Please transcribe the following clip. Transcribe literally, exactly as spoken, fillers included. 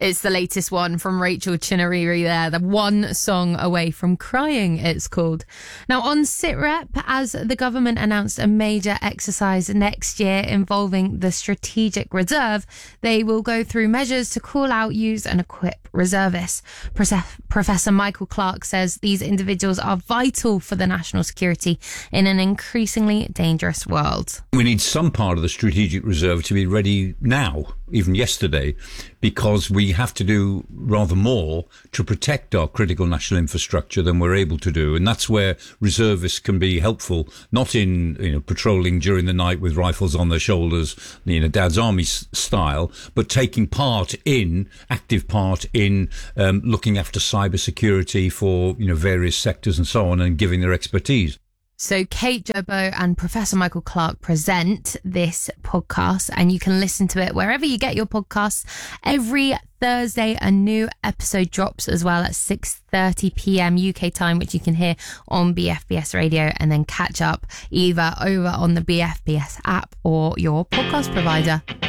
It's the latest one from Rachel Chinariri there. The One Song Away from Crying, it's called. Now, on SitRep, as the government announced a major exercise next year involving the Strategic Reserve, they will go through measures to call out, use and equip reservists. Professor Michael Clark says these individuals are vital for the national security in an increasingly dangerous world. We need some part of the Strategic Reserve to be ready now, even yesterday, because we have to do rather more to protect our critical national infrastructure than we're able to do. And that's where reservists can be helpful, not in, you know, patrolling during the night with rifles on their shoulders, you know, Dad's Army s- style, but taking part in, active part in um, looking after cyber security for, you know, various sectors and so on, and giving their expertise. So Kate Jobbo and Professor Michael Clark present this podcast, and you can listen to it wherever you get your podcasts. Every Thursday, a new episode drops as well at six thirty p.m. U K time, which you can hear on B F B S Radio, and then catch up either over on the B F B S app or your podcast provider.